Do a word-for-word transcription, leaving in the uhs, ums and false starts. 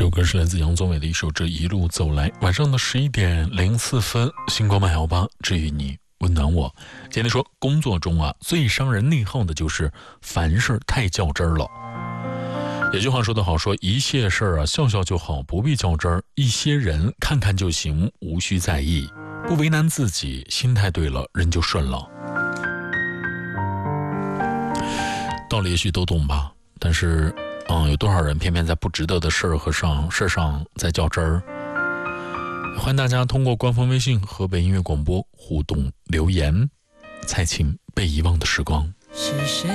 这首歌是来自杨宗纬的一首《这一路走来》。晚上的十一点零四分，星光慢摇吧，治愈你，温暖我。今天说，工作中啊，最伤人内耗的就是凡事太较真儿了。有句话说得好，说一切事儿啊，笑笑就好，不必较真儿；一些人看看就行，无需在意，不为难自己，心态对了，人就顺了。道理也许都懂吧，但是嗯，有多少人偏偏在不值得的事儿和上事上在较真儿？欢迎大家通过官方微信河北音乐广播互动留言。蔡琴，被遗忘的时光。 是谁